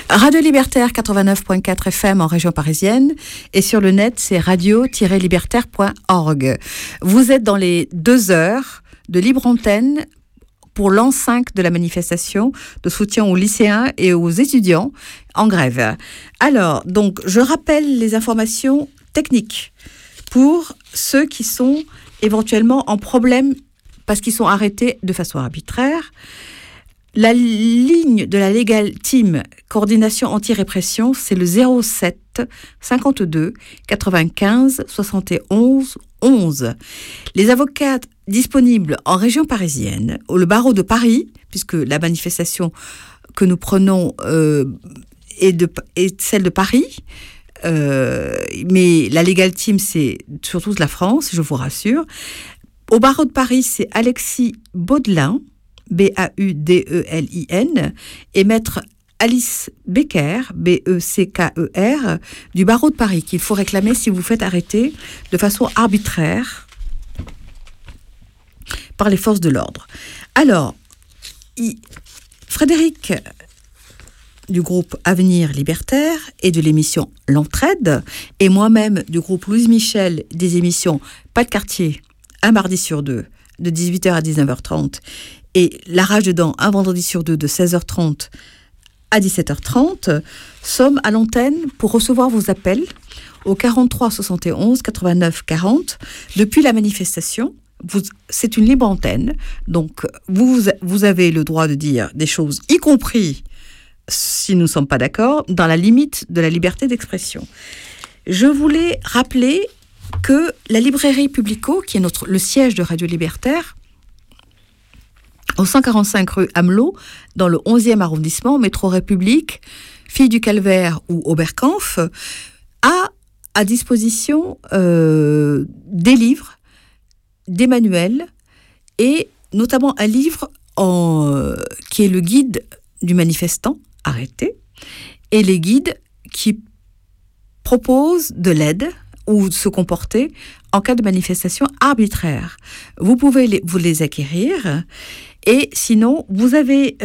Radio Libertaire 89.4 FM en région parisienne et sur le net, c'est radio-libertaire.org. Vous êtes dans les 2 heures de libre antenne pour l'an 5 de la manifestation de soutien aux lycéens et aux étudiants en grève. Alors, donc, je rappelle les informations techniques pour ceux qui sont éventuellement en problème parce qu'ils sont arrêtés de façon arbitraire. La ligne de la Legal Team Coordination Anti-Répression, c'est le 07 52 95 71 11. Les avocats disponibles en région parisienne, le barreau de Paris, puisque la manifestation que nous prenons est celle de Paris, mais la Legal Team, c'est sur toute la France, je vous rassure. Au barreau de Paris, c'est Alexis Baudelin, Baudelin, et maître Alice Becker, Becker, du barreau de Paris, qu'il faut réclamer si vous faites arrêter de façon arbitraire par les forces de l'ordre. Alors, Frédéric du groupe Avenir Libertaire et de l'émission L'Entraide, et moi-même du groupe Louise Michel des émissions Pas de quartier, un mardi sur 2, de 18h à 19h30, et La Rage dedans, un vendredi sur 2, de 16h30 à 17h30, sommes à l'antenne pour recevoir vos appels au 43 71 89 40 depuis la manifestation. C'est une libre antenne, donc vous avez le droit de dire des choses, y compris si nous ne sommes pas d'accord, dans la limite de la liberté d'expression. Je voulais rappeler que la librairie Publico, qui est le siège de Radio Libertaire, au 145 rue Amelot, dans le 11e arrondissement, métro République, Filles du Calvaire ou Oberkampf, a à disposition des livres, des manuels, et notamment un livre qui est le guide du manifestant arrêté, et les guides qui proposent de l'aide ou se comporter en cas de manifestation arbitraire. Vous pouvez vous les acquérir, et sinon, vous avez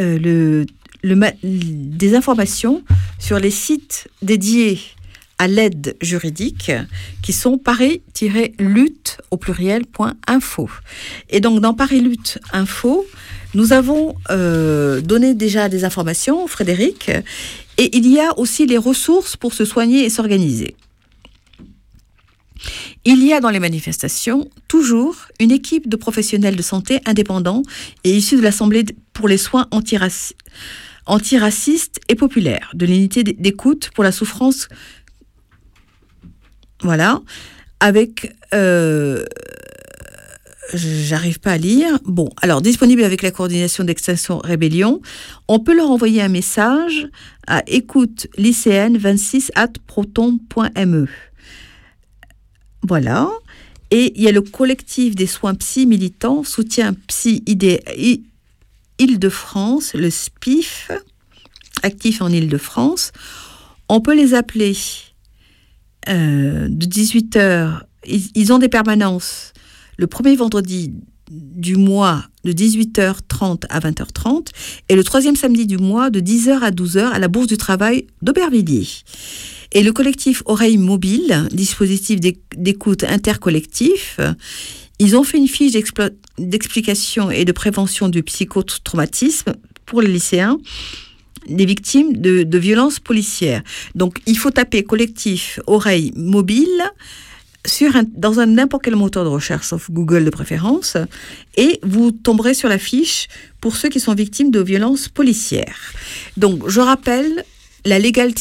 des informations sur les sites dédiés à l'aide juridique qui sont paris-lutte au pluriel.info. Et donc, dans Paris-lutte info, nous avons donné déjà des informations, Frédéric, et il y a aussi les ressources pour se soigner et s'organiser. Il y a dans les manifestations toujours une équipe de professionnels de santé indépendants et issus de l'Assemblée pour les soins antiracistes et populaires, de l'unité d'écoute pour la souffrance. Voilà, avec... j'arrive pas à lire. Bon, alors, disponible avec la coordination d'Extinction Rébellion, on peut leur envoyer un message à écoute-lycéenne26@proton.me. Voilà. Et il y a le collectif des soins psy militants, soutien psy Île-de-France, le SPIF, actif en Île-de-France. On peut les appeler de 18h. Ils ont des permanences le premier vendredi du mois de 18h30 à 20h30 et le troisième samedi du mois de 10h à 12h à la Bourse du Travail d'Aubervilliers. Et le collectif Oreilles Mobiles, dispositif d'écoute intercollectif, ils ont fait une fiche d'explication et de prévention du psychotraumatisme pour les lycéens, des victimes de violences policières. Donc, il faut taper collectif Oreilles Mobiles dans n'importe quel moteur de recherche, sauf Google de préférence, et vous tomberez sur la fiche pour ceux qui sont victimes de violences policières. Donc, je rappelle, la Legal